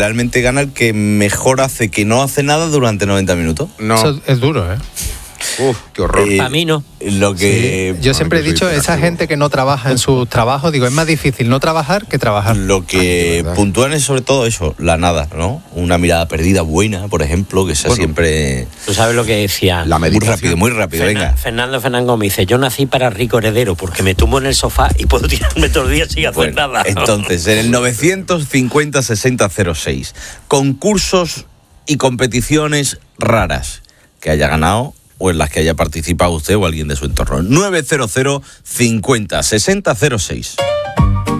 literalmente gana el que mejor hace que no hace nada durante 90 minutos. No. Eso es duro, ¿eh? Qué horror. Para mí no. Lo que... Yo siempre he dicho, esa gente que no trabaja en sus trabajos, digo, es más difícil no trabajar que trabajar. Lo que puntúan es sobre todo eso, la nada, ¿no? Una mirada perdida buena, por ejemplo, que sea siempre... Tú sabes lo que decía. La meditación. Muy rápido, venga. Fernando me dice, yo nací para rico heredero porque me tumbo en el sofá y puedo tirarme todos los días sin hacer nada. Entonces, en el 950-6006, concursos y competiciones raras que haya ganado o en las que haya participado usted o alguien de su entorno. 900-50-6006.